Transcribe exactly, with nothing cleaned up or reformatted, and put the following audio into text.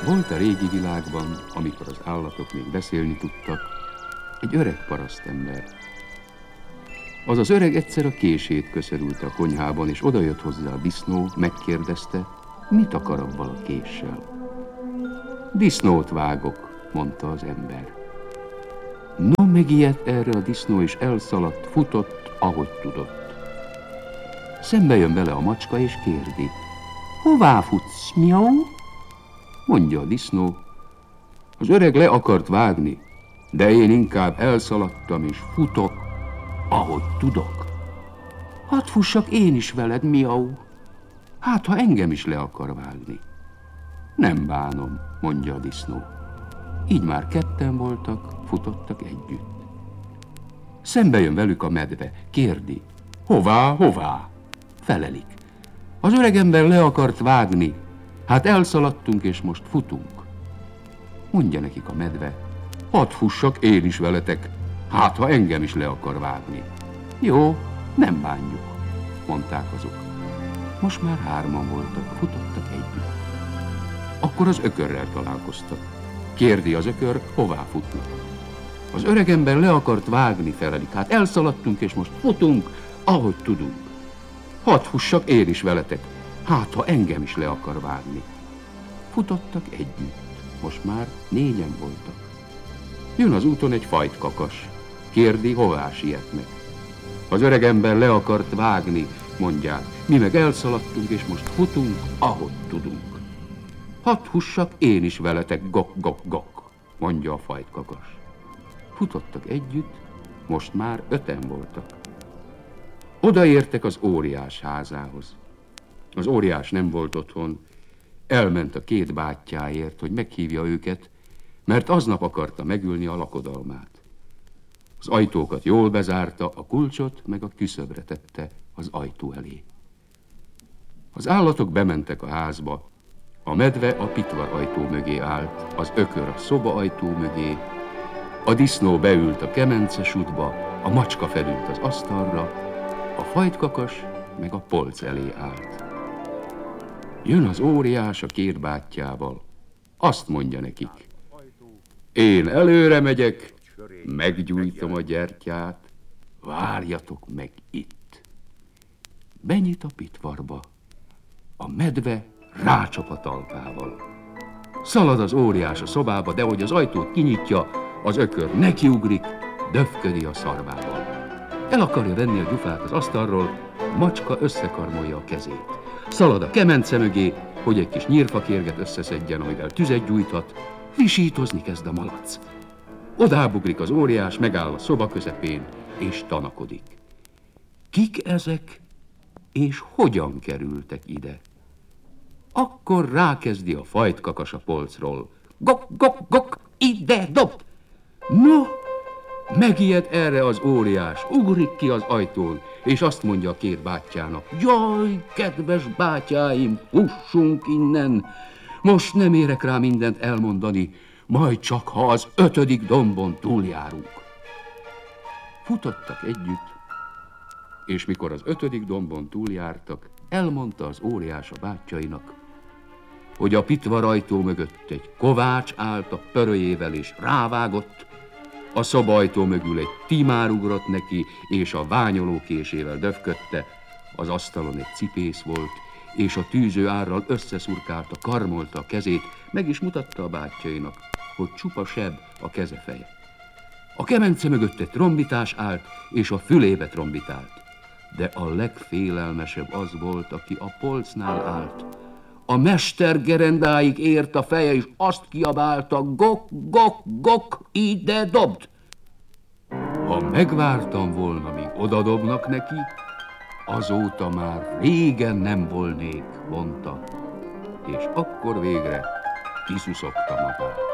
Volt a régi világban, amikor az állatok még beszélni tudtak, egy öreg parasztember. Az az öreg egyszer a kését köszörülte a konyhában, és odajött hozzá a disznó, megkérdezte, mit akar abban a késsel. Disznót vágok, mondta az ember. No, megijedt erre a disznó, és elszaladt, futott, ahogy tudott. Szembe jön vele a macska, és kérdi, hová futsz, miau? Mondja a disznó, az öreg le akart vágni, de én inkább elszaladtam, és futok, ahogy tudok. Hadd fussak én is veled, miau. Hát, ha engem is le akar vágni. Nem bánom, mondja a disznó. Így már ketten voltak, futottak együtt. Szembe jön velük a medve, kérdi, hová, hová? Felelik. Az öregember le akart vágni, hát elszaladtunk, és most futunk. Mondja nekik a medve, hadd fussak én is veletek, hát ha engem is le akar vágni. Jó, nem bánjuk, mondták azok. Most már hárman voltak, futottak együtt. Akkor az ökörrel találkoztak. Kérdi az ökör, hová futnak. Az öregember le akart vágni, felelik, hát elszaladtunk, és most futunk, ahogy tudunk. Hadd fussak én is veletek, hát ha engem is le akar vágni. Futottak együtt, most már négyen voltak. Jön az úton egy fajtkakas, kérdi, hová sietnek. Az öregember le akart vágni, mondják, mi meg elszaladtunk, és most futunk, ahogy tudunk. Hadd hussak én is veletek, gok, gok, gok, mondja a fajtkakas. Futottak együtt, most már öten voltak. Odaértek az óriás házához. Az óriás nem volt otthon, elment a két bátyjáért, hogy meghívja őket, mert aznap akarta megülni a lakodalmát. Az ajtókat jól bezárta, a kulcsot meg a küszöbre tette az ajtó elé. Az állatok bementek a házba, a medve a pitvar ajtó mögé állt, az ökör a szoba ajtó mögé, a disznó beült a kemencesútba, a macska felült az asztalra, a fajtkakas meg a polc elé állt. Jön az óriás a két bátyjával, azt mondja nekik, én előre megyek, meggyújtom a gyertyát, várjatok meg itt. Benyit a pitvarba, a medve rácsap a talpával. Szalad az óriás a szobába, de hogy az ajtót kinyitja, az ökör nekiugrik, döfködi a szarvával. El akarja venni a gyufát az asztalról, a macska összekarmolja a kezét. Szalad a kemence mögé, hogy egy kis nyírfakérget összeszedjen, amivel tüzet gyújthat, visítozni kezd a malac. Odábugrik az óriás, megáll a szoba közepén, és tanakodik. Kik ezek, és hogyan kerültek ide? Akkor rákezdi a fajtkakas a polcról. Gok, gok, gok, ide dob! No, megijed erre az óriás, ugrik ki az ajtón, és azt mondja a két bátyjának, jaj, kedves bátyáim, fussunk innen! Most nem érek rá mindent elmondani, majd csak ha az ötödik dombon túljárunk. Futottak együtt, és mikor az ötödik dombon túljártak, elmondta az óriás a bátyjainak, hogy a pitvarajtó mögött egy kovács állt a pörölyével és rávágott, a szobajtó mögül egy timár ugrott neki, és a ványolókésével döfködte, az asztalon egy cipész volt, és a tűző árral összeszurkálta, karmolta a kezét, meg is mutatta a bátyjainak, hogy csupa seb a keze feje. A kemence mögött egy trombitás állt, és a fülébe trombitált. De a legfélelmesebb az volt, aki a polcnál állt. A mester gerendáig ért a feje, és azt kiabálta, gok, gok, gok, ide dobd! Ha megvártam volna, míg odadobnak neki, azóta már régen nem volnék, mondta, és akkor végre kiszuszogta magát.